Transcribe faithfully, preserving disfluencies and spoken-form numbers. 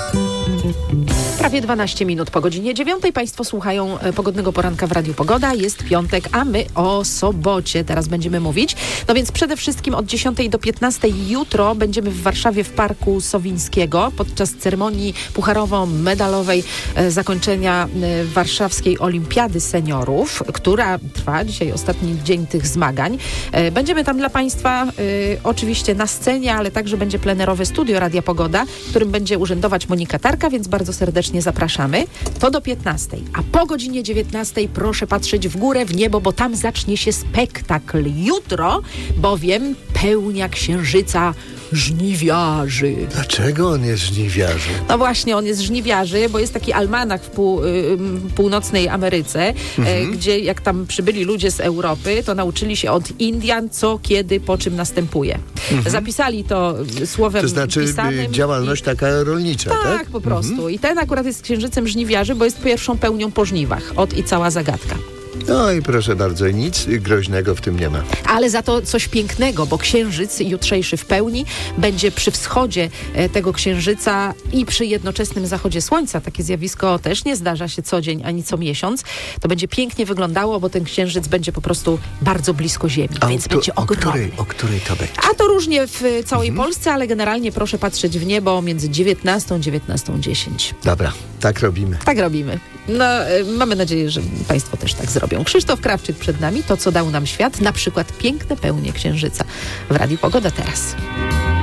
Prawie dwanaście minut po godzinie dziewiątej. Państwo słuchają Pogodnego Poranka w Radiu Pogoda. Jest piątek, a my o sobocie teraz będziemy mówić. No więc przede wszystkim od dziesiątej do piętnastej jutro będziemy w Warszawie w Parku Sowińskiego podczas ceremonii pucharowo-medalowej e, zakończenia e, Warszawskiej Olimpiady Seniorów, która trwa dzisiaj ostatni dzień tych zmagań. E, będziemy tam dla Państwa e, oczywiście na scenie, ale także będzie plenerowe studio Radia Pogoda, w którym będzie urzędować Monika Tarka, więc bardzo serdecznie zapraszamy. To do piętnastej. A po godzinie dziewiętnastej proszę patrzeć w górę, w niebo, bo tam zacznie się spektakl. Jutro bowiem pełnia księżyca żniwiarzy. Dlaczego on jest żniwiarzy? No właśnie, on jest żniwiarzy, bo jest taki almanach w pół, y, północnej Ameryce, mhm. y, gdzie jak tam przybyli ludzie z Europy, to nauczyli się od Indian, co, kiedy, po czym następuje. Mhm. Zapisali to słowem to znaczy pisanym. działalność i... taka rolnicza, tak? Tak, po prostu. Mhm. I ten akurat jest księżycem żniwiarzy, bo jest pierwszą pełnią po żniwach. Od i cała zagadka. No i proszę bardzo, nic groźnego w tym nie ma. Ale za to coś pięknego, bo księżyc jutrzejszy w pełni będzie przy wschodzie e, tego księżyca i przy jednoczesnym zachodzie słońca. Takie zjawisko też nie zdarza się co dzień ani co miesiąc. To będzie pięknie wyglądało, bo ten księżyc będzie po prostu bardzo blisko Ziemi, A więc to, będzie ogromny. O której, o której to będzie? A to różnie w całej mhm. Polsce, ale generalnie proszę patrzeć w niebo między dziewiętnastą a dziewiętnastą dziesięć. Dobra, tak robimy. Tak robimy. No, e, mamy nadzieję, że Państwo też tak zrobią. Krzysztof Krawczyk przed nami, to co dał nam świat, na przykład piękne pełnie księżyca w Radiu Pogoda teraz.